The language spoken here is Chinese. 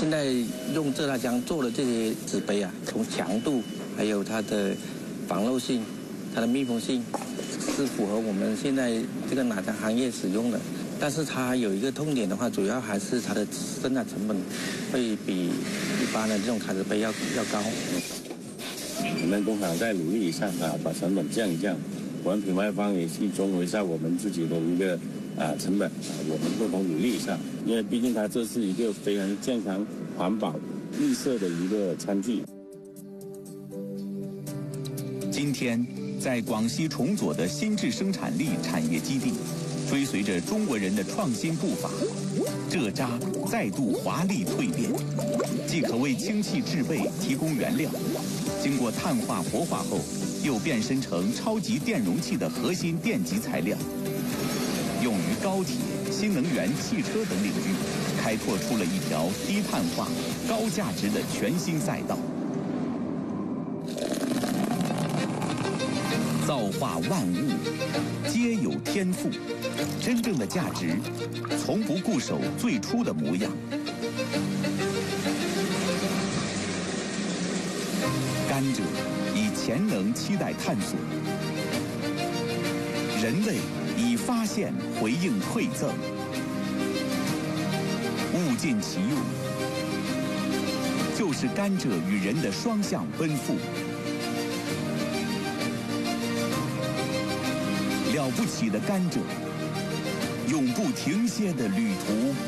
现在用浙大江做的这些纸杯啊，从强度还有它的防漏性、它的密封性，是符合我们现在这个奶茶行业使用的。但是它有一个痛点的话，主要还是它的生产成本会比一般的这种卡纸杯要高。 我们工厂在努力上把成本降一降。我们品牌方也去综合一下我们自己的一个成本我们共同努力一下，因为毕竟它这是一个非常健康、环保、绿色的一个餐具。 今天，在广西崇左的新质生产力产业基地，追随着中国人的创新步伐，蔗渣再度华丽蜕变，既可为氢气制备提供原料，经过碳化活化后，又变身成超级电容器的核心电极材料，用于高铁、新能源汽车等领域，开拓出了一条低碳化、高价值的全新赛道。造化万物，皆有天赋。真正的价值，从不固守最初的模样。甘蔗以潜能期待探索，人类以发现回应馈赠，物尽其用，就是甘蔗与人的双向奔赴。了不起的甘蔗，永不停歇的旅途。